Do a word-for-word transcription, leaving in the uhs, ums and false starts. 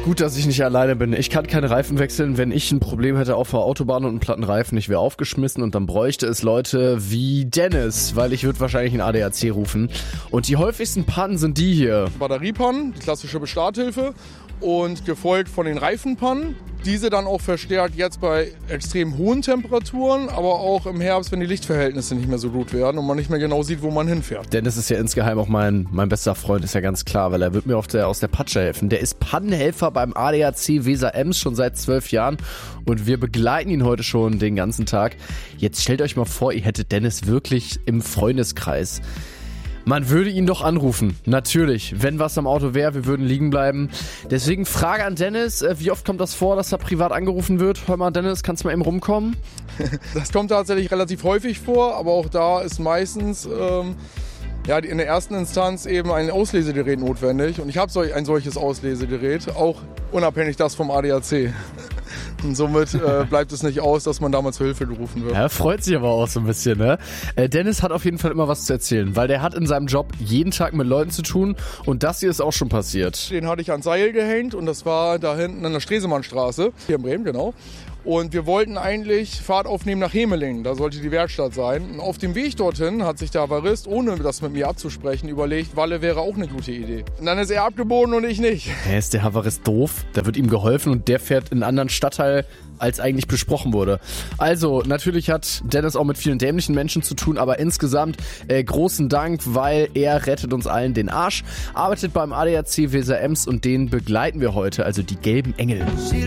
Gut, dass ich nicht alleine bin. Ich kann keine Reifen wechseln. Wenn ich ein Problem hätte auf der Autobahn und einen platten Reifen, ich wäre aufgeschmissen und dann bräuchte es Leute wie Dennis, weil ich würde wahrscheinlich einen A D A C rufen. Und die häufigsten Pannen sind die hier. Batteriepannen, die klassische Starthilfe, und gefolgt von den Reifenpannen. Diese dann auch verstärkt jetzt bei extrem hohen Temperaturen, aber auch im Herbst, wenn die Lichtverhältnisse nicht mehr so gut werden und man nicht mehr genau sieht, wo man hinfährt. Dennis ist ja insgeheim auch mein, mein bester Freund, ist ja ganz klar, weil er wird mir auf der, aus der Patsche helfen. Der ist Pannenhelfer beim A D A C Weser-Ems schon seit zwölf Jahren und wir begleiten ihn heute schon den ganzen Tag. Jetzt stellt euch mal vor, ihr hättet Dennis wirklich im Freundeskreis. Man würde ihn doch anrufen, natürlich, wenn was am Auto wäre, wir würden liegen bleiben. Deswegen Frage an Dennis, wie oft kommt das vor, dass er privat angerufen wird? Hör mal Dennis, kannst du mal eben rumkommen? Das kommt tatsächlich relativ häufig vor, aber auch da ist meistens ähm, ja, in der ersten Instanz eben ein Auslesegerät notwendig. Und ich habe solch, ein solches Auslesegerät, auch unabhängig das vom A D A C. Und somit äh, bleibt es nicht aus, dass man damals zur Hilfe gerufen wird. Er freut sich aber auch so ein bisschen, ne? Äh, Dennis hat auf jeden Fall immer was zu erzählen, weil der hat in seinem Job jeden Tag mit Leuten zu tun und das hier ist auch schon passiert. Den hatte ich ans Seil gehängt und das war da hinten an der Stresemannstraße, hier in Bremen, genau. Und wir wollten eigentlich Fahrt aufnehmen nach Hemeling, da sollte die Werkstatt sein. Und auf dem Weg dorthin hat sich der Havarist, ohne das mit mir abzusprechen, überlegt, Walle wäre auch eine gute Idee. Und dann ist er abgebogen und ich nicht. Hä, ist der Havarist doof? Da wird ihm geholfen und der fährt in einen anderen Stadtteil, als eigentlich besprochen wurde. Also, natürlich hat Dennis auch mit vielen dämlichen Menschen zu tun, aber insgesamt äh, großen Dank, weil er rettet uns allen den Arsch, arbeitet beim A D A C Weser-Ems und den begleiten wir heute, also die gelben Engel.